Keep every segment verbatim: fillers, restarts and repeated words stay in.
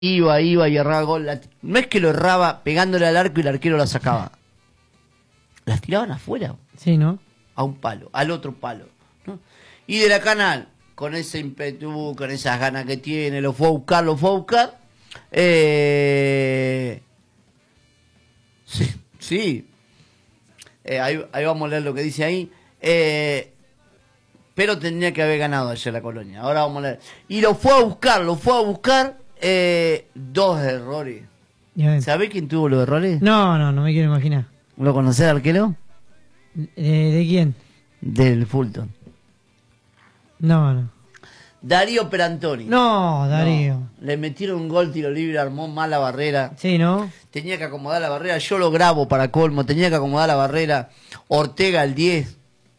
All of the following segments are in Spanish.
Iba, iba y erraba gol. La, no es que lo erraba pegándole al arco y el arquero la sacaba. Las tiraban afuera. Sí, ¿no? A un palo, al otro palo, ¿no? Y de la Canal, con ese ímpetu, con esas ganas que tiene, lo fue a buscar, lo fue a buscar. Eh... Sí, sí. Eh, ahí, ahí vamos a leer lo que dice ahí. Eh... Pero tendría que haber ganado ayer la Colonia. Ahora vamos a leer. Y lo fue a buscar, lo fue a buscar. Eh, dos errores. ¿Sabés quién tuvo los errores? No, no, no me quiero imaginar. ¿Lo conocés, arquero? ¿De, de quién? Del Fulton. No, no. Darío Perantoni. No, Darío. No. Le metieron un gol, tiro libre, armó mal la barrera. Sí, ¿no? Tenía que acomodar la barrera. Yo lo grabo para colmo. Tenía que acomodar la barrera. Ortega, el diez.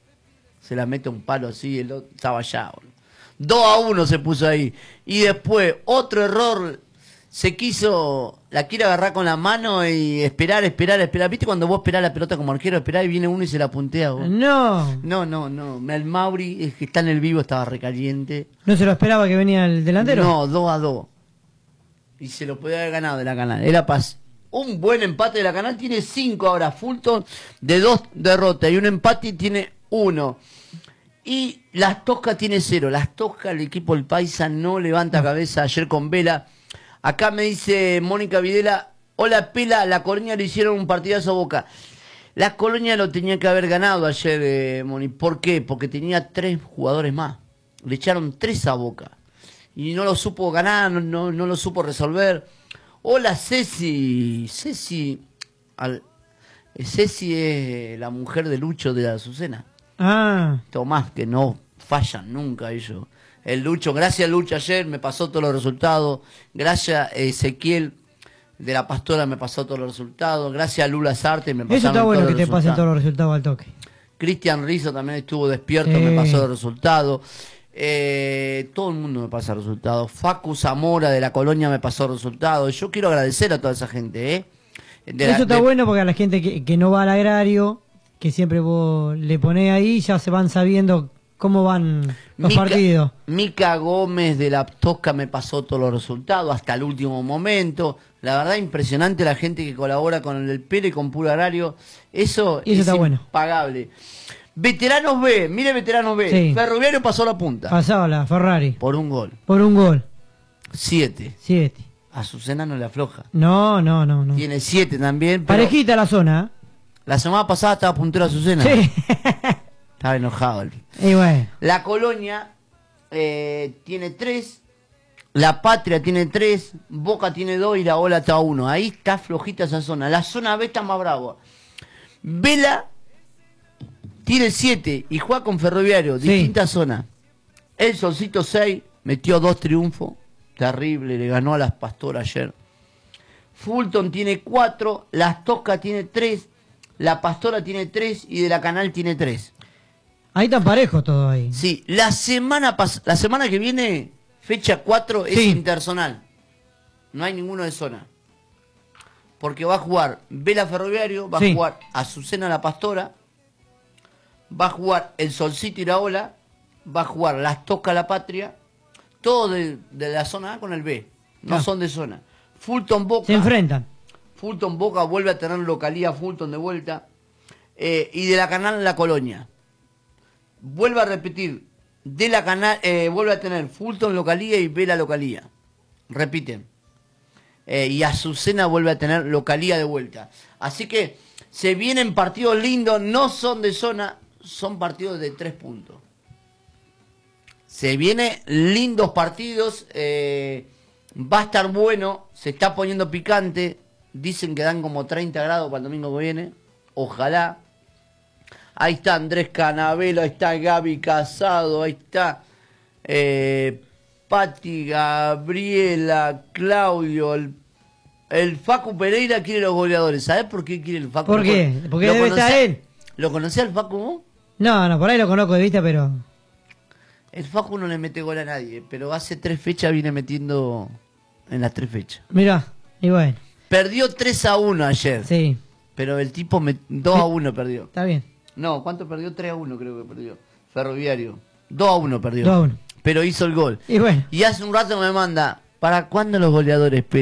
Se la mete un palo así. El otro estaba allá, boludo. dos a uno se puso ahí. Y después, otro error. Se quiso, la quiere agarrar con la mano y esperar, esperar, esperar. ¿Viste cuando vos esperás la pelota como arquero, esperás y viene uno y se la puntea vos? No. No, no, no. El Mauri, es que está en el vivo, estaba recaliente. ¿No se lo esperaba que venía el delantero? No, dos a dos. Y se lo podía haber ganado de la Canal. Era paz. Un buen empate de la Canal. Tiene cinco ahora. Fulton de dos derrotas y un empate tiene uno. Y Las Toscas tiene cero. Las Toscas, el equipo del Paisa no levanta cabeza ayer con Vela. Acá me dice Mónica Videla, hola Pela, la Colonia le hicieron un partidazo a Boca. La Colonia lo tenía que haber ganado ayer, eh, Moni. ¿Por qué? Porque tenía tres jugadores más. Le echaron tres a Boca. Y no lo supo ganar, no, no, no lo supo resolver. Hola Ceci. Ceci, al, Ceci es la mujer de Lucho de la Azucena. Ah. Tomás, que no fallan nunca ellos. El Lucho, gracias Lucho ayer me pasó todos los resultados. Gracias Ezequiel de la Pastora me pasó todos los resultados. Gracias a Lula Sarte me pasaron Eso está bueno todos que los te resultados. pasen todos los resultados al toque. Cristian Rizzo también estuvo despierto, eh. me pasó los resultados. Eh, todo el mundo me pasa resultados. Facu Zamora de la Colonia me pasó resultados. Yo quiero agradecer a toda esa gente. ¿eh? De Eso la, está de... bueno porque a la gente que, que no va al agrario, que siempre vos le ponés ahí, ya se van sabiendo cómo van los Mica, partidos. Mica Gómez de la Tosca me pasó todos los resultados hasta el último momento. La verdad, impresionante la gente que colabora con el del Pele y con Puro Horario. Eso, y eso es está bueno. Impagable. Veteranos B, mire Veteranos B. Sí. Ferroviario pasó la punta. Pasaba la Ferrari. Por un gol. Por un gol. Siete. Siete. Azucena no le afloja. No, no, no. no. Tiene siete también. Pero parejita la zona. La semana pasada estaba puntero Azucena. Sí. Estaba enojado. Y bueno. La Colonia eh, tiene tres. La Patria tiene tres. Boca tiene dos y la Ola está uno. Ahí está flojita esa zona. La zona B está más brava. Vela tiene siete y juega con Ferroviario. Sí. Distinta zona. El Solcito seis. Metió dos triunfos. Terrible. Le ganó a las Pastoras ayer. Fulton tiene cuatro. Las Toscas tiene tres. La Pastora tiene tres y de la Canal tiene tres. Ahí están parejos todo ahí. Sí, la semana pas la semana que viene, fecha cuatro, es sí. interzonal. No hay ninguno de zona. Porque va a jugar Vela Ferroviario, va sí. a jugar Azucena La Pastora, va a jugar El Solcito y la Ola, va a jugar Las Toscas La Patria, todo de, de la zona A con el B. No ah. son de zona. Fulton Boca. Se enfrentan. Fulton Boca vuelve a tener localía Fulton de vuelta. Eh, y de la Canal La Colonia. Vuelve a repetir. De la Canal, eh, vuelve a tener Fulton localía y Vela localía. Repiten. Eh, y Azucena vuelve a tener localía de vuelta. Así que se vienen partidos lindos. No son de zona, son partidos de tres puntos. Se vienen lindos partidos. Eh, va a estar bueno. Se está poniendo picante. Dicen que dan como treinta grados para el domingo que viene. Ojalá. Ahí está Andrés Canavelo, ahí está Gaby Casado, ahí está eh, Pati, Gabriela, Claudio, el, el Facu Pereira quiere los goleadores. ¿Sabés por qué quiere el Facu? ¿Por qué? Porque debe estar él. ¿Lo conocía el Facu vos? No, no, por ahí lo conozco de vista, pero... El Facu no le mete gol a nadie, pero hace tres fechas viene metiendo en las tres fechas. Mirá, y bueno. Perdió tres a uno ayer. Sí. Pero el tipo me, dos a uno perdió. Está bien. No, ¿cuánto perdió? tres a uno creo que perdió. Ferroviario. dos a uno perdió. dos a uno. Pero hizo el gol. Y bueno. Y hace un rato me manda, ¿Para cuándo los goleadores?